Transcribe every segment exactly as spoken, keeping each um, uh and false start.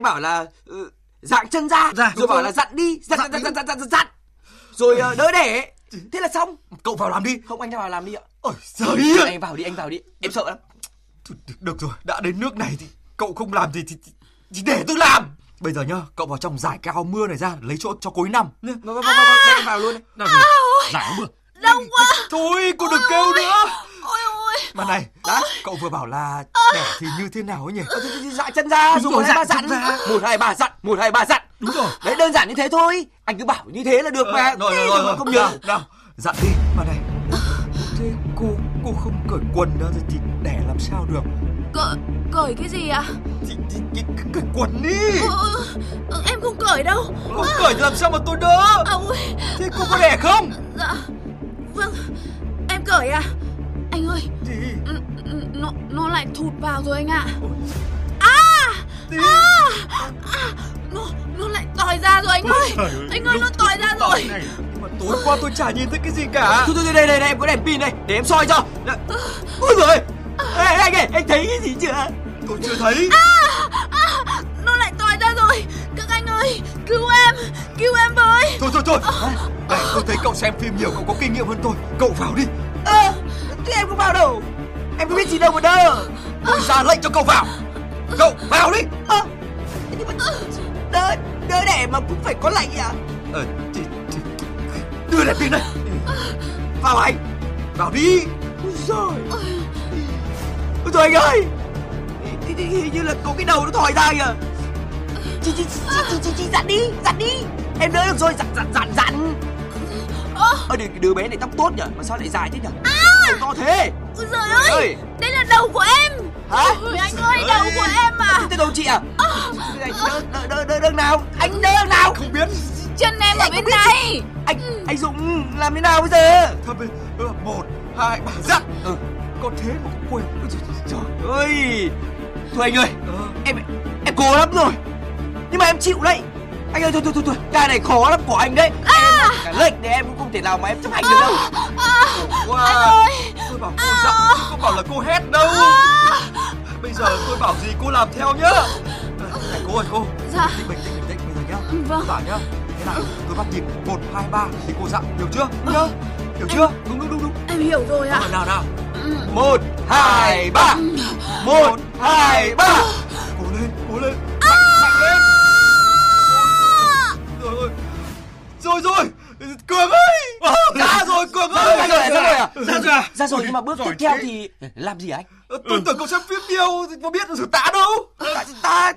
bảo là uh, dạng chân ra, dạ, rồi bảo rồi. là dặn đi, dặn dặn dặn dặn dặn dặn, rồi uh, đỡ đẻ. Thế là xong. Cậu vào làm đi. Không, anh vào làm đi ạ. Ôi giời ơi. Anh vào đi, anh vào đi. Em sợ lắm. Được, được rồi, đã đến nước này thì cậu không làm gì thì, thì, thì để tôi làm. Bây giờ nhá, cậu vào trong giải cái áo mưa này ra lấy chỗ cho cối nằm. Vâng vâng vâng, vâng, anh vào luôn đấy. Nào rồi, giải áo mưa. Đông quá. Thôi, cô đừng kêu nữa. Ôi ôi. Mà này, đã, cậu vừa bảo là đẻ thì như thế nào ấy nhỉ? Dạ chân ra, rồi một hai ba dặn. Một hai ba dặn, một hai ba dặn. Đúng rồi. Đấy, đơn giản như thế thôi. Anh cứ bảo như thế là được mà. Rồi rồi rồi, không nhớ. Nào, dặn đi. Mà này, thế cô cô không cởi quần ra thì đẻ làm sao được? Cởi cởi cái gì ạ? Thì, thì, thì cởi quần đi. Ừ, ừ, em không cởi đâu. Không à. Cởi thì làm sao mà tôi đỡ? À, ôi. Thế cô có đẻ không? Dạ, vâng, em cởi à? Anh ơi, gì? Nó, nó lại thụt vào rồi anh ạ. À, à, à, nó, nó lại tòi ra rồi anh ơi. Anh ơi, nó tòi ra rồi. Nhưng mà tối qua tôi chả nhìn thấy cái gì cả. Thôi thôi, đây đây đây, em có đèn pin đây, để em soi cho. Ôi giời, ê, anh ơi, anh thấy cái gì chưa? Tôi chưa thấy. À, à, nó lại tòi ra rồi. Các anh ơi, cứu em, cứu em với. Thôi thôi thôi, này, tôi thấy cậu xem phim nhiều, cậu có kinh nghiệm hơn tôi. Cậu vào đi. À, thế em không vào đâu. Em có biết gì đâu mà đỡ. Tôi ra lệnh cho cậu vào. Cậu vào đi. À, nhưng mà đỡ, đỡ đẻ mà cũng phải có lệnh à? Ờ, thì, thì, đưa đèn pin đây. Vào anh. Vào đi. Ôi giời. Ôi trời anh ơi. Thì, thì, hình như là có cái đầu nó thòi ra kìa. Chị, chị, chị, chị, chị, chị dặn đi, dặn đi. Em đỡ được rồi, dặn, dặn, dặn, dặn. Ơ, đứa, đứa bé này tóc tốt nhỉ, mà sao lại dài thế nhỉ? À, to thế. Ôi giời ơi, ơi, đây là đầu của em. Hả? Anh ơi, đầu của em mà. Thế đầu chị à? Đỡ, đỡ, đỡ, đỡ, đỡ nào? Anh đỡ nào? Không biết. Chân em ở bên này. Anh, anh Dũng làm thế nào bây giờ? Thôi bây giờ, một, hai, ba, dặn. Ừ. Có thế mà cũng quên. Trời ơi. Thôi anh ơi, ừ. em em cố lắm rồi. Nhưng mà em chịu đấy. Anh ơi, thôi thôi thôi, thôi. Cái này khó lắm của anh đấy. À. Em cả lệnh để em cũng không thể nào mà em chấp hành được đâu. À. Wow. Anh ơi. Tôi bảo cô dặn, à. Không bảo là cô hét đâu. À. Bây giờ tôi bảo gì cô làm theo nhá. Này cô ơi, cô. Dạ. Bình tĩnh, bình tĩnh, bây giờ nhá. Vâng. Tôi bảo nhá. Thế nào, tôi bắt nhịp một, hai, ba thì cô dặn, hiểu chưa? Nhá. Hiểu chưa? Đúng đúng đúng đúng. Em hiểu rồi ạ. À. Nào nào. Một, hai, ba. Một, hai, ba. Cố lên, cố lên. Mạnh, mạnh lên. Rồi rồi. Rồi rồi. Cường ơi. Ra rồi, Cường ơi. Ra rồi, ra rồi à? Ra rồi à? Ra rồi, nhưng mà bước tiếp theo thì làm gì anh? Tôi tưởng cậu xem phim nhiều, có biết là tạ đâu. Ta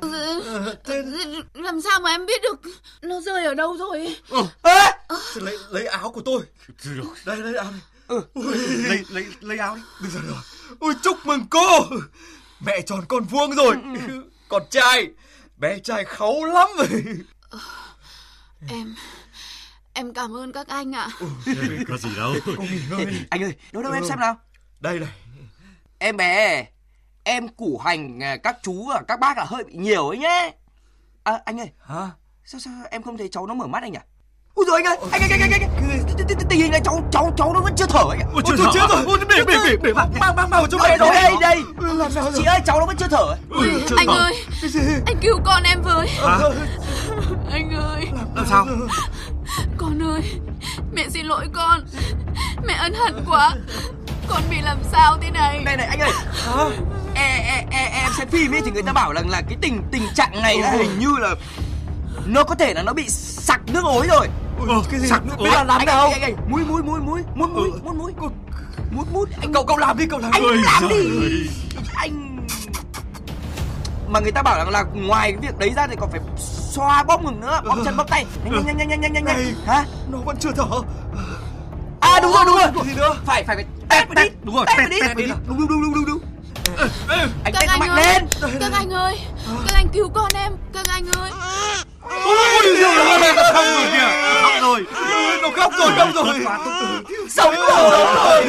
làm sao mà em biết được nó rơi ở đâu rồi? Lấy lấy áo của tôi. Đây, lấy áo này. Ừ. Ui, lấy lấy lấy áo đi. Được rồi rồi. Ôi chúc mừng cô. Mẹ tròn con vuông rồi. Ừ. Con trai, bé trai kháu lắm rồi. Em em cảm ơn các anh ạ. Ừ, có gì đâu. Cô nghỉ ngơi đi. Anh ơi, đâu đâu ừ. em xem nào. Đây này. Em bé, em củ hành các chú và các bác là hơi bị nhiều ấy nhé. À anh ơi. Hả? Sao sao em không thấy cháu nó mở mắt anh nhỉ? Ôi giời anh ơi, anh anh anh anh anh tình hình là cháu cháu cháu nó vẫn chưa thở anh ạ. Ôi chưa chết rồi. Ôi bể bể bể bể mang mang vào chỗ này đây đây đây. Làm sao chị ơi, cháu nó vẫn chưa thở. Anh ơi, anh cứu con em với. Anh ơi. Làm sao? Con ơi, mẹ xin lỗi con. Mẹ ân hận quá. Con bị làm sao thế này? Này này anh ơi. Hả? E, e, e, em xem phim ấy thì người ta bảo rằng là cái tình tình trạng này là hình như là nó có thể là nó bị sặc nước ối rồi. Ừ, cái gì? Sặc nước ối là làm nào? Anh anh mũi mũi mũi mũi mũi mũi mũi mũi mũi mũi anh cậu cậu làm đi, cậu làm. Anh làm đi. Anh mà người ta bảo rằng là ngoài cái việc đấy ra thì còn phải xoa bóp ngực nữa, bóp chân bóp tay. Nhanh nhanh nhanh nhanh nhanh nhanh nhanh. Hả? Nó vẫn chưa thở. À đúng rồi đúng rồi. Cái gì nữa? Phải phải phải tép đi. Đúng rồi, tép tép đi. Đúng đúng đúng đúng đúng đúng. Anh các anh mạnh ơi, lên. Các anh ơi, các anh cứu con em, các anh ơi. Ôi giời ơi, nó khóc rồi kìa, khóc rồi, nó khóc rồi, khóc rồi, sống rồi,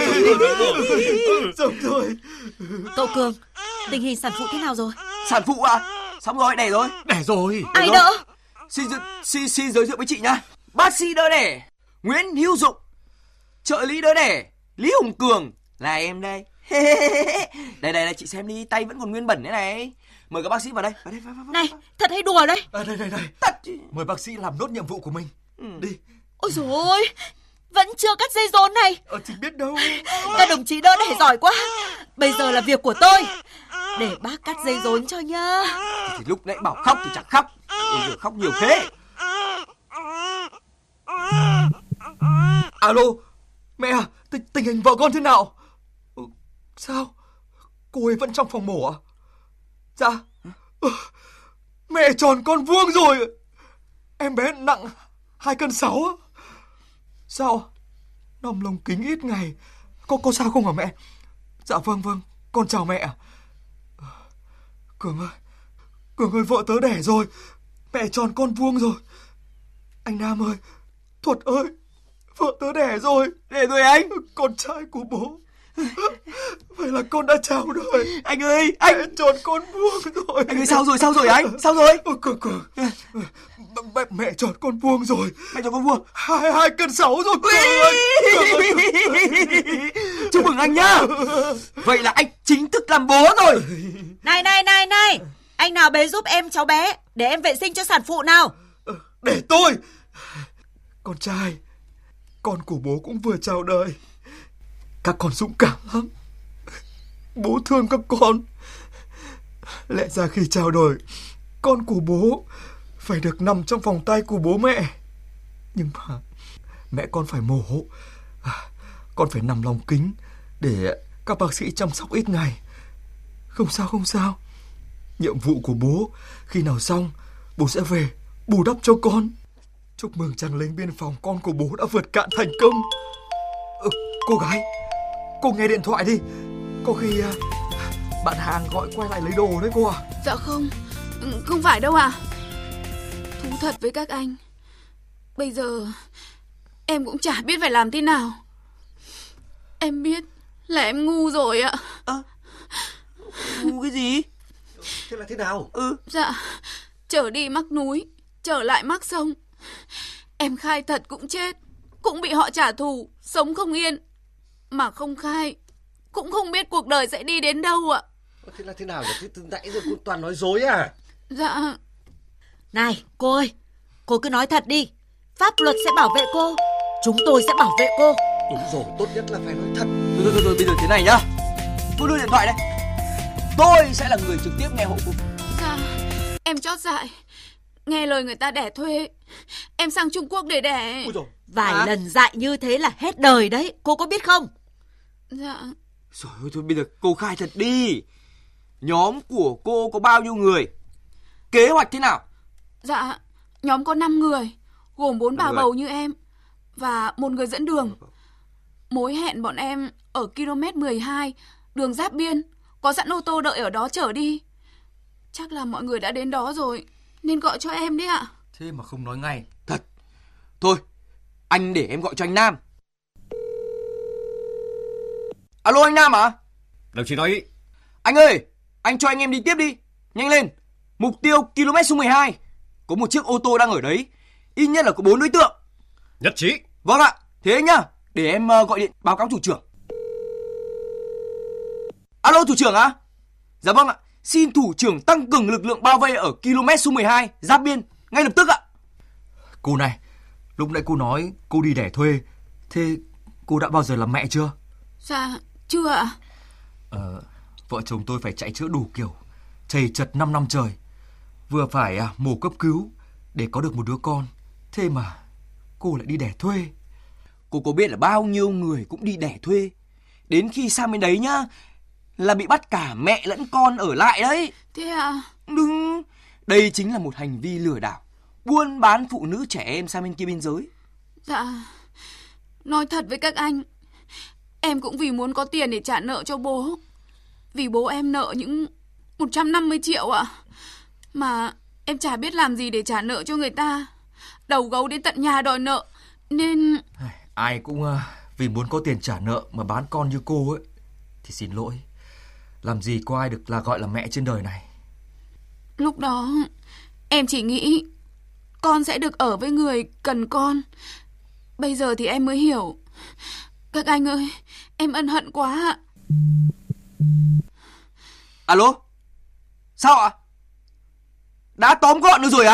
sống rồi. Cậu Cường, tình hình sản phụ thế nào rồi? Sản phụ à? Xong rồi, đẻ rồi. Đẻ rồi. Ai đỡ? Xin xin xin giới thiệu với chị nhá. Bác sĩ đỡ đẻ Nguyễn Hữu Dụng, trợ lý đỡ đẻ Lý Hùng Cường là em đây. Đây đây là chị xem đi, tay vẫn còn nguyên bẩn thế này. Mời các bác sĩ vào đây. Vào đây, vào, vào, vào. Này, thật hay đùa đấy? À, đây đây đây. Thật. Mời bác sĩ làm nốt nhiệm vụ của mình. Ừ. Đi. Ôi dồi ôi, vẫn chưa cắt dây rốn này. Ờ thì biết đâu. Các đồng chí đỡ đẻ giỏi quá. Bây giờ là việc của tôi. Để bác cắt dây rốn cho nhá. Thì lúc nãy bảo khóc thì chẳng khóc. Bây giờ khóc nhiều thế. Alo, mẹ à, tình, tình hình vợ con thế nào? Ừ, sao? Cô ấy vẫn trong phòng mổ à? Dạ. Ừ, mẹ tròn con vuông rồi. Em bé nặng hai cân sáu. Sao? Nằm lồng kính ít ngày. Có có sao không hả mẹ? Dạ vâng vâng, con chào mẹ. Cường ơi, Cường ơi, vợ tớ đẻ rồi. Mẹ tròn con vuông rồi. Anh Nam ơi, Thuật ơi, vợ tớ đẻ rồi. Đẻ rồi anh. Con trai của bố. Vậy là con đã chào đời. Anh ơi, anh Mẹ tròn con vuông rồi. Anh ơi, sao rồi, sao rồi anh? Sao rồi? Cường, Cường, mẹ, mẹ tròn con vuông rồi. Mẹ tròn con vuông. Hai hai cân sáu rồi Cường ơi. Chúc mừng anh nhá. Vậy là anh chính thức làm bố rồi. Này này này này, anh nào bế giúp em cháu bé, để em vệ sinh cho sản phụ nào. Để tôi. Con trai, con của bố cũng vừa chào đời. Các con dũng cảm lắm. Bố thương các con. Lẽ ra khi chào đời, con của bố phải được nằm trong vòng tay của bố mẹ. Nhưng mà mẹ con phải mổ. Con phải nằm lồng kính để các bác sĩ chăm sóc ít ngày. Không sao không sao. Nhiệm vụ của bố khi nào xong, bố sẽ về bù đắp cho con. Chúc mừng chàng lính biên phòng con của bố đã vượt cạn thành công. Ừ, cô gái, cô nghe điện thoại đi. Có khi à, bạn hàng gọi quay lại lấy đồ đấy cô à. Dạ không, không phải đâu ạ. Thú thật với các anh, bây giờ em cũng chả biết phải làm thế nào. Em biết là em ngu rồi ạ. À, ngu cái gì? Thế là thế nào? Ừ. Dạ, trở đi mắc núi, trở lại mắc sông. Em khai thật cũng chết, cũng bị họ trả thù, sống không yên. Mà không khai, cũng không biết cuộc đời sẽ đi đến đâu ạ. Thế là thế nào nhỉ? Thế từ nãy giờ cô toàn nói dối à? Dạ. Này cô ơi, cô cứ nói thật đi. Pháp luật sẽ bảo vệ cô, chúng tôi sẽ bảo vệ cô. Đúng rồi, tốt nhất là phải nói thật. Thôi thôi thôi, thôi bây giờ thế này nhá. Cô đưa điện thoại đây. Tôi sẽ là người trực tiếp nghe hộ cô. Dạ, em chót dại. Nghe lời người ta đẻ thuê, em sang Trung Quốc để đẻ. Ôi dồi. Vài à? lần dại như thế là hết đời đấy, cô có biết không? Dạ. Rồi thôi, thôi bây giờ cô khai thật đi. Nhóm của cô có bao nhiêu người? Kế hoạch thế nào? Dạ, nhóm có năm người, gồm bốn bà người. bầu như em và một người dẫn đường. Mối hẹn bọn em ở km mười hai, đường giáp biên, có sẵn ô tô đợi ở đó chở đi. Chắc là mọi người đã đến đó rồi, nên gọi cho em đấy ạ. Thế mà không nói ngay. Thật. Thôi, anh để em gọi cho anh Nam. Alo anh Nam à? Đồng chí nói ý. Anh ơi, anh cho anh em đi tiếp đi. Nhanh lên. Mục tiêu km số mười hai. Có một chiếc ô tô đang ở đấy. Ít nhất là có bốn đối tượng. Nhất trí. Vâng ạ, thế anh nhá. Để em uh, gọi điện báo cáo thủ trưởng. Alo thủ trưởng ạ? Dạ vâng ạ. Xin thủ trưởng tăng cường lực lượng bao vây ở km số mười hai, giáp biên, ngay lập tức ạ. Cô này, lúc nãy cô nói cô đi đẻ thuê. Thế cô đã bao giờ làm mẹ chưa? Dạ, chưa ạ. Ờ, vợ chồng tôi phải chạy chữa đủ kiểu, chầy chật năm năm trời. Vừa phải à, mổ cấp cứu để có được một đứa con. Thế mà cô lại đi đẻ thuê. Cô có biết là bao nhiêu người cũng đi đẻ thuê. Đến khi sang bên đấy nhá, là bị bắt cả mẹ lẫn con ở lại đấy. Thế ạ? Đúng, đây chính là một hành vi lừa đảo, buôn bán phụ nữ trẻ em sang bên kia biên giới. Dạ, nói thật với các anh, em cũng vì muốn có tiền để trả nợ cho bố. Vì bố em nợ những một trăm năm mươi triệu ạ. Mà em chả biết làm gì để trả nợ cho người ta. Đầu gấu đến tận nhà đòi nợ. Nên... Ai cũng uh, vì muốn có tiền trả nợ mà bán con như cô ấy. Thì xin lỗi, làm gì có ai được là gọi là mẹ trên đời này. Lúc đó em chỉ nghĩ con sẽ được ở với người cần con. Bây giờ thì em mới hiểu. Các anh ơi, em ân hận quá ạ. Alo? Sao ạ? Đã tóm gọn được rồi à?